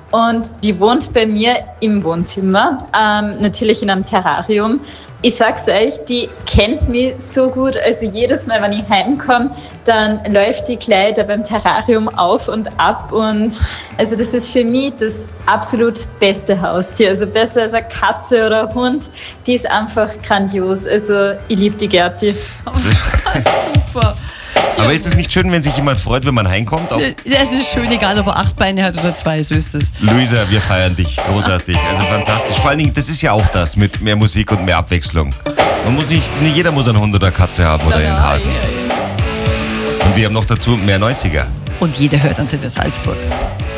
und die wohnt bei mir im Wohnzimmer, natürlich in einem Terrarium. Ich sag's euch, die kennt mich so gut, also jedes Mal, wenn ich heimkomme, dann läuft die gleich da beim Terrarium auf und ab und also das ist für mich das absolut beste Haustier, also besser als eine Katze oder ein Hund, die ist einfach grandios, also ich liebe die Gerti. Super. Aber ist es nicht schön, wenn sich jemand freut, wenn man heimkommt? Auch Das ist schön, egal ob er 8 Beine hat oder 2, so ist es. Luisa, wir feiern dich. Großartig. Also fantastisch. Vor allen Dingen, das ist ja auch das mit mehr Musik und mehr Abwechslung. Man muss nicht jeder muss einen Hund oder Katze haben oder einen Hasen. Und wir haben noch dazu mehr 90er. Und jeder hört Antenne Salzburg.